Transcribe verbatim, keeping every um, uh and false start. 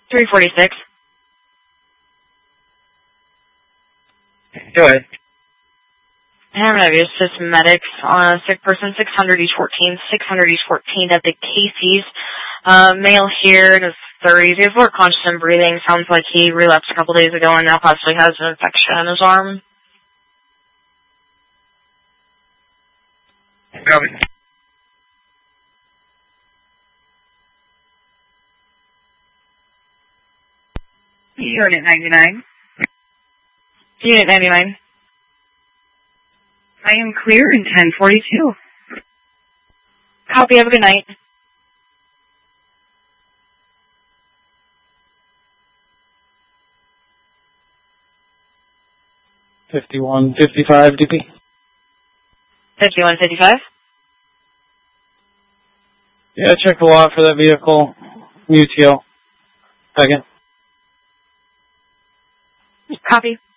three forty-six. Go ahead. Hammer Assist medics on a sick person, six hundred East fourteen, six hundred East fourteen at the Casey's. Uh, male here in his thirties. He has more conscious and breathing. Sounds like he relapsed a couple days ago and now possibly has an infection in his arm. Copy. Unit ninety-nine. Unit ninety-nine. I am clear in ten forty-two. Copy. Have a good night. fifty-one fifty-five D P. fifty-one fifty-five. Yeah, check the lot for that vehicle. U T O. Second. Copy.